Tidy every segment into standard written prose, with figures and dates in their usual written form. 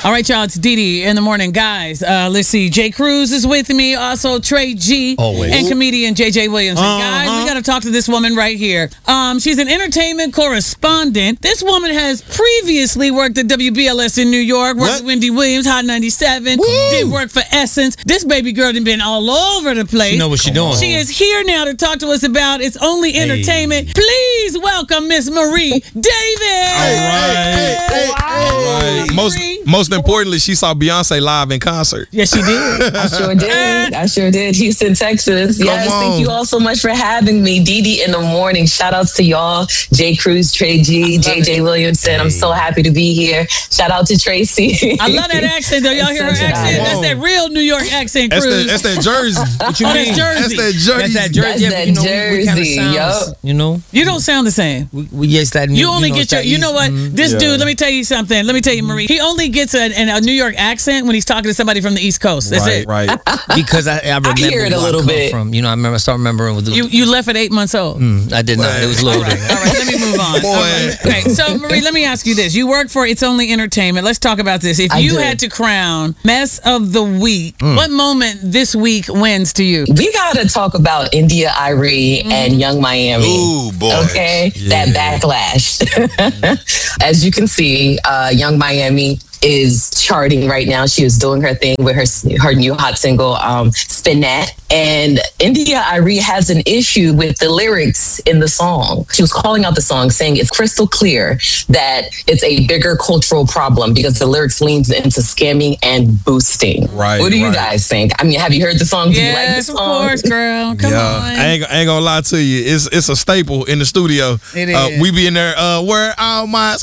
All right, y'all, it's Dee Dee in the morning. Guys, let's see. Jay Cruz is with me. Also, Trey G. Always. And comedian JJ Williamson. Guys, we got to talk to this woman right here. She's an entertainment correspondent. This woman has previously worked at WBLS in New York, worked with Wendy Williams, Hot 97, did work for Essence. This baby girl has been all over the place. She know what she's doing. She is here now to talk to us about It's Only Entertainment. Please welcome Miss Marie Davis. All right. Most importantly, she saw Beyonce live in concert. Yes, she did. I sure did. Houston, Texas. Yes, thank you all so much for having me. Dee Dee in the morning. Shout outs to y'all. Jay Cruz, Trey G, JJ Williamson. I'm so happy to be here. Shout out to Tracy. I love that accent, though. Y'all hear her accent? That's that real New York accent, Cruz. That's that Jersey. What you mean? That's that Jersey. That's that Jersey, You know? You don't sound the same. Yes, that. You only get your. You know what? This dude. Let me tell you something. Let me tell you, Marie. He only gets a New York accent when he's talking to somebody from the East Coast. That's it. Right. Because I remember I hear it a little bit. From. I start remembering with you left at 8 months old. I did not. It was loaded. All right, let me move on. Okay, so Marie, let me ask you this. You work for It's Only Entertainment. Let's talk about this. If you had to crown Mess of the Week, what moment this week wins to you? We gotta talk about India Arie and Young Miami. Ooh, boy. Okay, that backlash. As you can see, Young Miami is charting right now. She is doing her thing with her new hot single, Spinette. And India Arie has an issue with the lyrics in the song. She was calling out the song, saying it's crystal clear that it's a bigger cultural problem because the lyrics leans into scamming and boosting. Right. What do you guys think? I mean, have you heard the song? Do you like the Yes, of song? course, girl. Come on. I ain't gonna lie to you. It's a staple in the studio. It is. We be in there. Where all my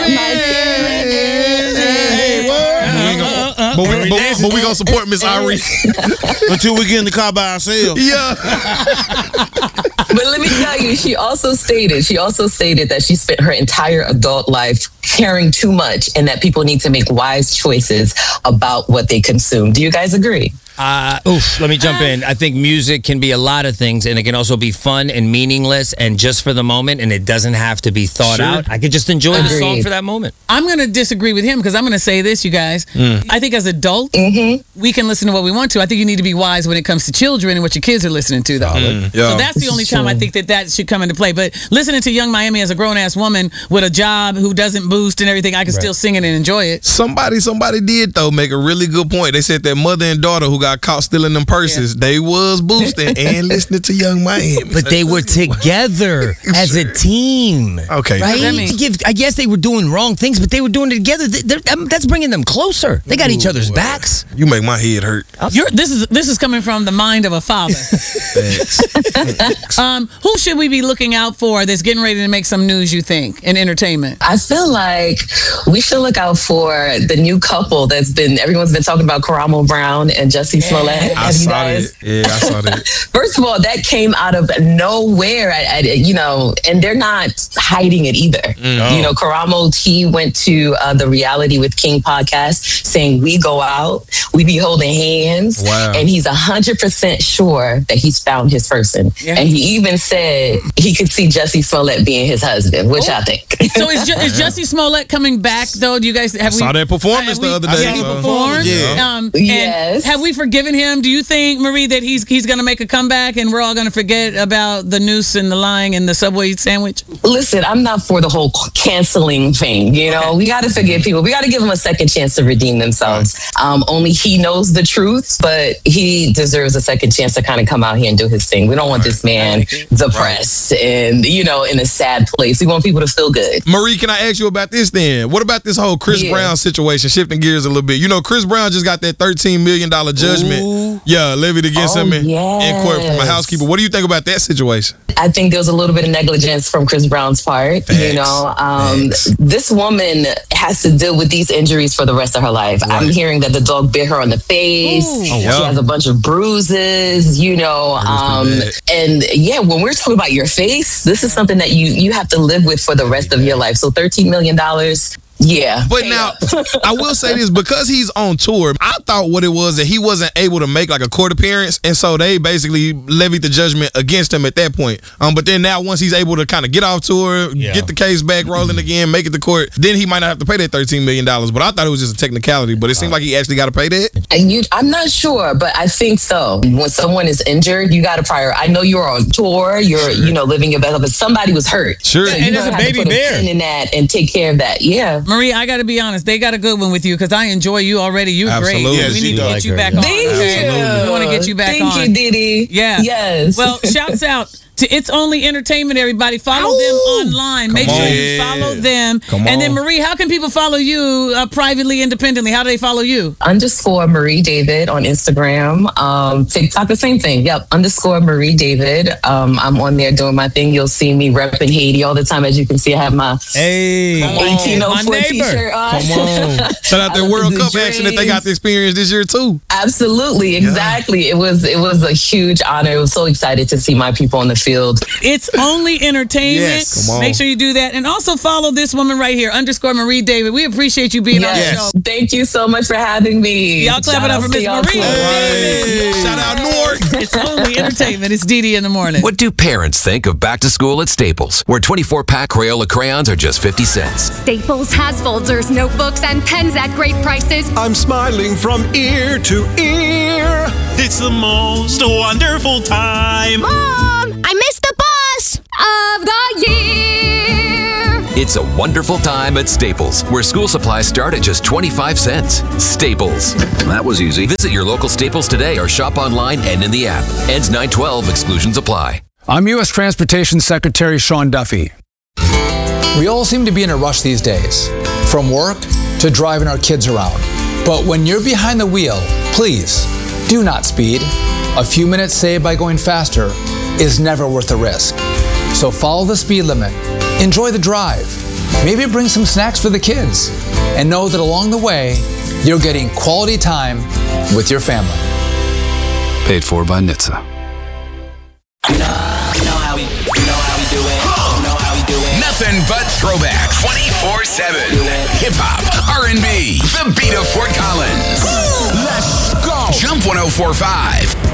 But we gonna support Miss Arie until we get in the car by ourselves. Yeah. But let me tell you, she also stated that she spent her entire adult life caring too much and that people need to make wise choices about what they consume. Do you guys agree? Let me jump in. I think music can be a lot of things, and it can also be fun and meaningless and just for the moment, and it doesn't have to be thought out. I could just enjoy the song for that moment. I'm going to disagree with him because I'm going to say this, you guys. I think as adults, we can listen to what we want to. I think you need to be wise when it comes to children and what your kids are listening to, though. So that's the only time I think that should come into play. But listening to Young Miami as a grown-ass woman with a job who doesn't boost and everything, I can still sing it and enjoy it. Somebody did, though, make a really good point. They said that mother and daughter who got caught stealing them purses, they was boosting and listening to Young Miami. But they were together as a team. Okay. Right? I guess they were doing wrong things, but they were doing it together. That's bringing them closer. They got each other's backs. You make my head hurt. This is coming from the mind of a father. Who should we be looking out for that's getting ready to make some news, you think, in entertainment? I feel like we should look out for the new couple everyone's been talking about, Karamo Brown and Jussie Smollett. I saw that. First of all, that came out of nowhere, and they're not hiding it either. Karamo, he went to the Reality with King podcast saying, we go out, we be holding hands, and he's 100% sure that he's found his person. Yeah. And he even said he could see Jussie Smollett being his husband, which I think. So is Jussie Smollett coming back, though? Do you guys saw that performance the other day? He performed? Yeah. Yes. Have we forgiven him? Do you think, Marie, that he's going to make a comeback and we're all going to forget about the noose and the lying and the Subway sandwich? Listen, I'm not for the whole canceling thing. We got to forgive people. We got to give them a second chance to redeem themselves. Only he knows the truth, but he deserves a second chance to kind of come out here and do his thing. We don't want this man depressed and, in a sad place. We want people to feel good. Marie, can I ask you about this then? What about this whole Chris Brown situation? Shifting gears a little bit. Chris Brown just got that $13 million judgment. Levied against him in court from a housekeeper. What do you think about that situation? I think there was a little bit of negligence from Chris Brown's part. This woman has to deal with these injuries for the rest of her life. Right. I'm hearing that the dog bit her on the face. She has a bunch of bruises, when we're talking about your face, this is something that you have to live with for the rest of your life. So $13 million, Yeah. But now, I will say this, because he's on tour, I thought what it was that he wasn't able to make like a court appearance, and so they basically levied the judgment against him at that point. But then now, once he's able to kind of get off tour, get the case back rolling again, make it to court, then he might not have to pay that $13 million. But I thought it was just a technicality, but it seemed like he actually got to pay that. I'm not sure, but I think so. When someone is injured, you got to I know you're on tour, you're living your best life, but somebody was hurt. Sure. So and there's a baby bear in that and take care of that. Yeah. Marie, I got to be honest. They got a good one with you because I enjoy you already. You're Absolutely. great. Yes, we need to get you back on. Thank you. We want to get you back on. Thank you, Didi. Yeah. Yes. Well, shouts out to It's Only Entertainment, everybody. Follow them online. Make sure you follow them. And then, Marie, how can people follow you privately, independently? How do they follow you? _ Marie David on Instagram. TikTok, the same thing. Yep. _ Marie David. I'm on there doing my thing. You'll see me repping Haiti all the time. As you can see, I have my 1804 t-shirt on. Come on. Shout out their World Cup action that they got to experience this year, too. Absolutely. Exactly. Yeah. It was a huge honor. I was so excited to see my people on the field. It's Only Entertainment. Yes. Come on. Make sure you do that. And also follow this woman right here, _ Marie David. We appreciate you being on the show. Thank you so much for having me. Y'all clap it up for Miss Marie David. Shout out Newark. It's Only Entertainment. It's Didi in the morning. What do parents think of back to school at Staples, where 24-pack Crayola crayons are just 50 cents? Staples has folders, notebooks, and pens at great prices. I'm smiling from ear to ear. It's the most wonderful time. Mom, I missed the bus of the year. It's a wonderful time at Staples, where school supplies start at just 25 cents. Staples. That was easy. Visit your local Staples today or shop online and in the app. Ends 9/12. Exclusions apply. I'm U.S. Transportation Secretary Sean Duffy. We all seem to be in a rush these days, from work to driving our kids around. But when you're behind the wheel, please do not speed. A few minutes saved by going faster is never worth the risk. So follow the speed limit, enjoy the drive, maybe bring some snacks for the kids, and know that along the way, you're getting quality time with your family. Paid for by NHTSA. You know how we do it. Nothing but throwback 24/7. Hip-hop, R&B, the beat of Fort Collins. Let's go. Jump 104.5.